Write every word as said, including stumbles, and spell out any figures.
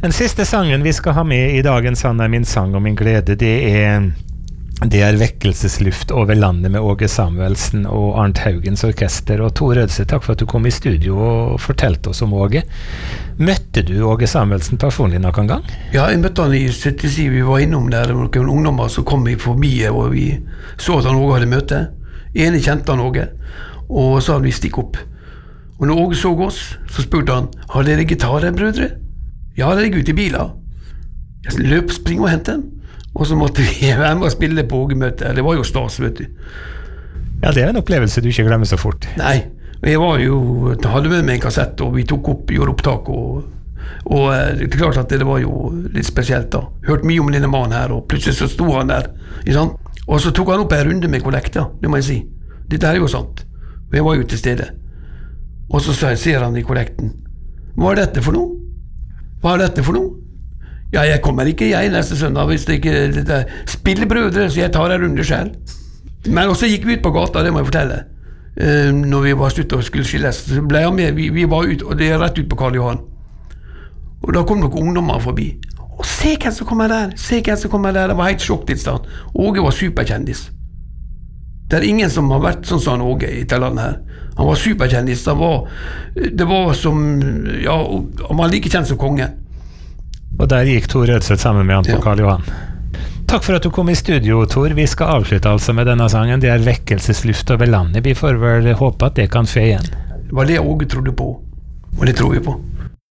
Den siste sangen vi skal ha med i dagens Sann er min sang og min glede, det er, det er Vekkelsesluft over landet med Åge Samuelsen og Arnt Haugens orkester. Og Tor Rødse, takk for at du kom i studio og fortalte oss om Åge. Møtte du Åge Samuelsen personlig noen gang? Ja, jeg møtte han i syttisju, vi var innom der, noen ungdommer som kom forbi, og vi så at han Åge hadde møte. Enig kjente han Åge, og så hadde vi stikk opp. Og når Åge så oss, så spurte han, har dere gitarer, brødre? Ja, det gikk ut i bilen. Jeg løp, spring og hente dem. Og så måtte vi være med og spille på Åge-møtet. Det var jo stas, vet du. Ja, det er en opplevelse du ikke glemmer så fort. Nei, jeg var jo, hadde med meg en kassett, og vi tok opp, gjorde opptak, og, og det er klart at det var jo litt spesielt da. Hørt mye om denne mannen her, og plutselig så sto han der, ikke sant? Og så tok han opp en runde med kollekt, da, det må jeg si. Dette er jo sant. Og jeg var jo til stede. Og så ser han i kollekten. Hva er dette for noe? Hva er dette for noe? Ja, jeg kommer ikke jeg neste søndag hvis det ikke det spiller brødre, så jeg tar en runde selv. Men også gikk vi ut på gata, det må jeg fortelle. Uh, når vi var slutt og skulle skilles, så ble jeg med, vi, vi var ut, og det er rett ut på Karl Johan. Og da kom noen ungdommer forbi. Å, se hvem som kommer der, se hvem som kommer der, det var helt sjokktilstand. Åge var superkjendis. Det er ingen som har vært sånn som Åge i dette landet her. Han var superkjendis, det var, det var som, ja, han var like kjent som konge. Og der gikk Tor Rødseth sammen med han på ja. Karl Johan. Takk for at du kom i studio, Tor. Vi skal avslutte altså med denne sangen. Det er Vekkelsesluft over landet. Vi får vel håpe at det kan fe igjen. Det var det Åge trodde på, og det tror vi på.